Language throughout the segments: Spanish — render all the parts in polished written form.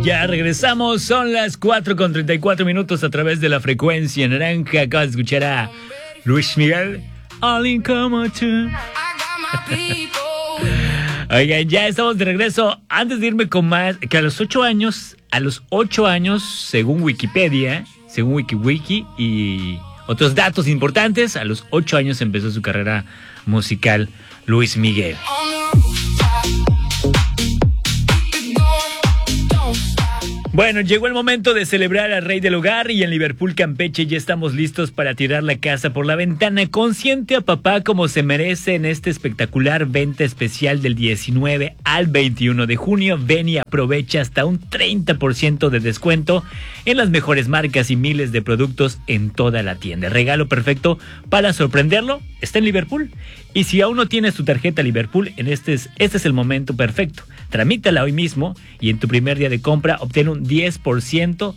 Ya regresamos, son las 4:34 a través de la frecuencia naranja. Acabas de escuchar a Luis Miguel, All Como Tú. Oigan, ya estamos de regreso. Antes de irme con más, que a los 8 años, según Wikipedia, según WikiWiki y otros datos importantes, a los 8 años empezó su carrera musical Luis Miguel. Bueno, llegó el momento de celebrar al rey del hogar y en Liverpool, Campeche, ya estamos listos para tirar la casa por la ventana. Consiente a papá como se merece en este espectacular venta especial del 19 al 21 de junio. Ven y aprovecha hasta un 30% de descuento en las mejores marcas y miles de productos en toda la tienda. Regalo perfecto para sorprenderlo está en Liverpool. Y si aún no tienes tu tarjeta Liverpool, este es el momento perfecto. Tramítala hoy mismo y en tu primer día de compra obtén un 10%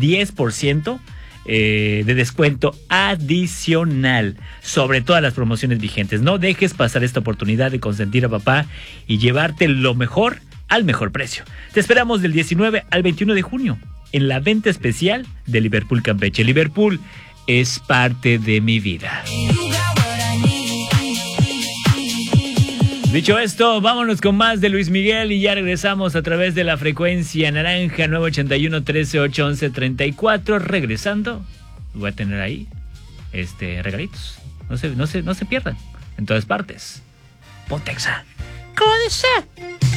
de descuento adicional sobre todas las promociones vigentes. No dejes pasar esta oportunidad de consentir a papá y llevarte lo mejor al mejor precio. Te esperamos del 19 al 21 de junio en la venta especial de Liverpool Campeche. Liverpool es parte de mi vida. Dicho esto, vámonos con más de Luis Miguel y ya regresamos a través de la frecuencia naranja 981 13 8 11 34. Regresando, voy a tener ahí regalitos. No se pierdan. En todas partes. Pontexa. ¿Cómo dice?